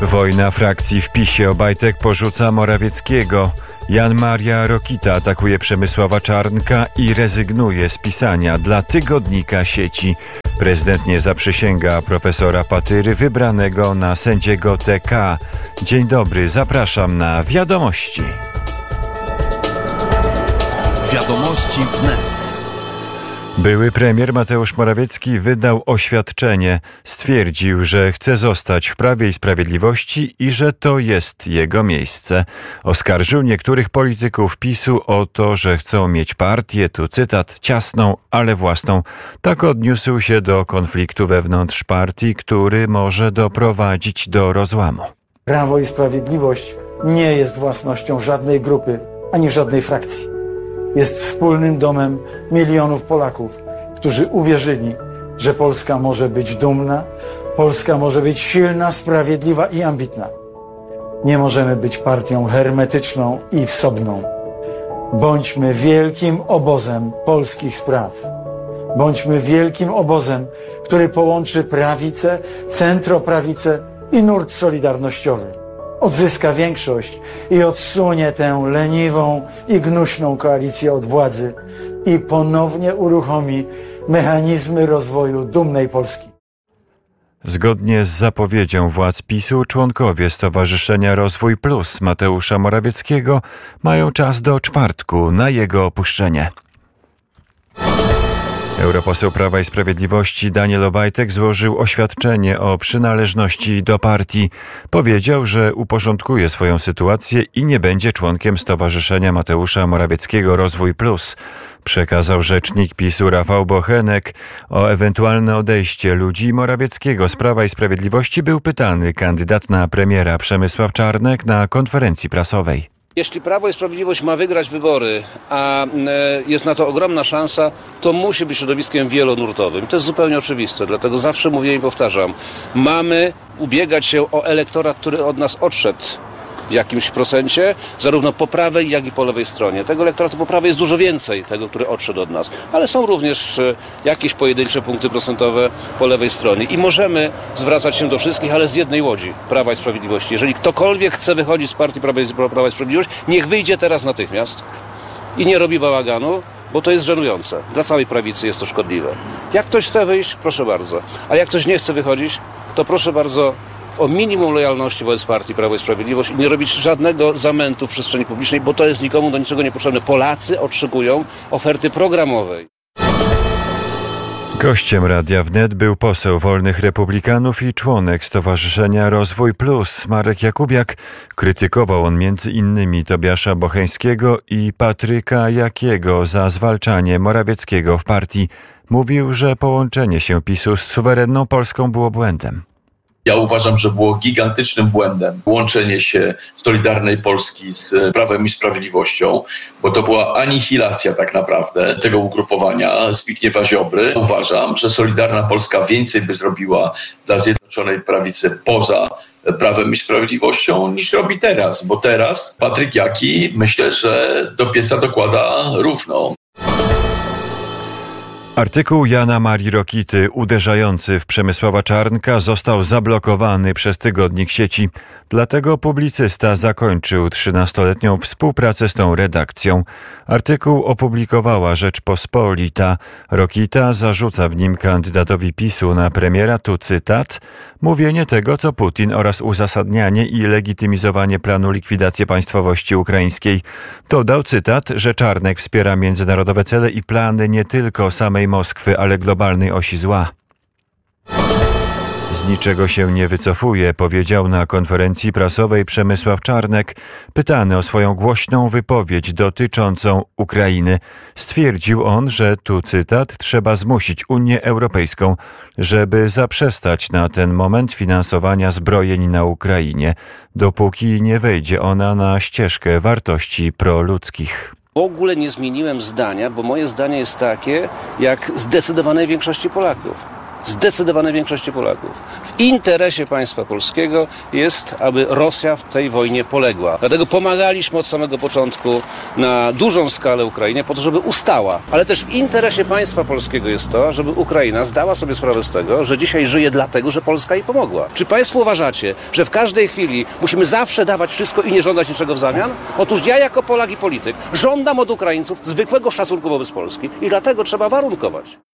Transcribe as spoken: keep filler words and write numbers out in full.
Wojna frakcji w PiSie. Obajtek porzuca Morawieckiego. Jan Maria Rokita atakuje Przemysława Czarnka i rezygnuje z pisania dla tygodnika Sieci. Prezydent nie zaprzysięga profesora Patyry wybranego na sędziego T K. Dzień dobry, zapraszam na Wiadomości. Wiadomości wnet. Były premier Mateusz Morawiecki wydał oświadczenie. Stwierdził, że chce zostać w Prawie i Sprawiedliwości i że to jest jego miejsce. Oskarżył niektórych polityków PiSu o to, że chcą mieć partię, tu cytat, ciasną, ale własną. Tak odniósł się do konfliktu wewnątrz partii, który może doprowadzić do rozłamu. Prawo i Sprawiedliwość nie jest własnością żadnej grupy, ani żadnej frakcji. Jest wspólnym domem milionów Polaków, którzy uwierzyli, że Polska może być dumna, Polska może być silna, sprawiedliwa i ambitna. Nie możemy być partią hermetyczną i wsobną. Bądźmy wielkim obozem polskich spraw. Bądźmy wielkim obozem, który połączy prawicę, centroprawicę i nurt solidarnościowy. Odzyska większość i odsunie tę leniwą i gnuśną koalicję od władzy i ponownie uruchomi mechanizmy rozwoju dumnej Polski. Zgodnie z zapowiedzią władz PiSu członkowie Stowarzyszenia Rozwój Plus Mateusza Morawieckiego mają czas do czwartku na jego opuszczenie. Europoseł Prawa i Sprawiedliwości Daniel Obajtek złożył oświadczenie o przynależności do partii. Powiedział, że uporządkuje swoją sytuację i nie będzie członkiem Stowarzyszenia Mateusza Morawieckiego Rozwój Plus. Przekazał rzecznik PiSu Rafał Bochenek. O ewentualne odejście ludzi Morawieckiego z Prawa i Sprawiedliwości był pytany kandydat na premiera Przemysław Czarnek na konferencji prasowej. Jeśli Prawo i Sprawiedliwość ma wygrać wybory, a jest na to ogromna szansa, to musi być środowiskiem wielonurtowym. To jest zupełnie oczywiste, dlatego zawsze mówię i powtarzam. Mamy ubiegać się o elektorat, który od nas odszedł w jakimś procencie, zarówno po prawej, jak i po lewej stronie. Tego elektoratu po prawej jest dużo więcej, tego, który odszedł od nas. Ale są również jakieś pojedyncze punkty procentowe po lewej stronie. I możemy zwracać się do wszystkich, ale z jednej łodzi, Prawa i Sprawiedliwości. Jeżeli ktokolwiek chce wychodzić z partii Prawa i, Prawa i Sprawiedliwość, niech wyjdzie teraz natychmiast i nie robi bałaganu, bo to jest żenujące. Dla całej prawicy jest to szkodliwe. Jak ktoś chce wyjść, proszę bardzo. A jak ktoś nie chce wychodzić, to proszę bardzo o minimum lojalności wobec partii Prawo i Sprawiedliwość i nie robić żadnego zamętu w przestrzeni publicznej, bo to jest nikomu do niczego niepotrzebne. Polacy oczekują oferty programowej. Gościem Radia Wnet był poseł Wolnych Republikanów i członek Stowarzyszenia Rozwój Plus Marek Jakubiak. Krytykował on między innymi Tobiasza Bocheńskiego i Patryka Jakiego za zwalczanie Morawieckiego w partii. Mówił, że połączenie się PiSu z suwerenną Polską było błędem. Ja uważam, że było gigantycznym błędem łączenie się Solidarnej Polski z Prawem i Sprawiedliwością, bo to była anihilacja tak naprawdę tego ugrupowania Zbigniewa Ziobry. Uważam, że Solidarna Polska więcej by zrobiła dla Zjednoczonej Prawicy poza Prawem i Sprawiedliwością niż robi teraz, bo teraz Patryk Jaki myślę, że do pieca dokłada równo. Artykuł Jana Marii Rokity uderzający w Przemysława Czarnka został zablokowany przez tygodnik Sieci. Dlatego publicysta zakończył trzynastoletnią współpracę z tą redakcją. Artykuł opublikowała Rzeczpospolita. Rokita zarzuca w nim kandydatowi PiSu na premiera, tu cytat, mówienie tego, co Putin oraz uzasadnianie i legitymizowanie planu likwidacji państwowości ukraińskiej. Dodał cytat, że Czarnek wspiera międzynarodowe cele i plany nie tylko samej Moskwy, ale globalnej osi zła. Z niczego się nie wycofuje, powiedział na konferencji prasowej Przemysław Czarnek. Pytany o swoją głośną wypowiedź dotyczącą Ukrainy. Stwierdził on, że, tu cytat, trzeba zmusić Unię Europejską, żeby zaprzestać na ten moment finansowania zbrojeń na Ukrainie, dopóki nie wejdzie ona na ścieżkę wartości proludzkich. W ogóle nie zmieniłem zdania, bo moje zdanie jest takie, jak zdecydowanej większości Polaków. zdecydowanej większości Polaków. W interesie państwa polskiego jest, aby Rosja w tej wojnie poległa. Dlatego pomagaliśmy od samego początku na dużą skalę Ukrainie po to, żeby ustała. Ale też w interesie państwa polskiego jest to, żeby Ukraina zdała sobie sprawę z tego, że dzisiaj żyje dlatego, że Polska jej pomogła. Czy państwo uważacie, że w każdej chwili musimy zawsze dawać wszystko i nie żądać niczego w zamian? Otóż ja jako Polak i polityk żądam od Ukraińców zwykłego szacunku wobec Polski i dlatego trzeba warunkować.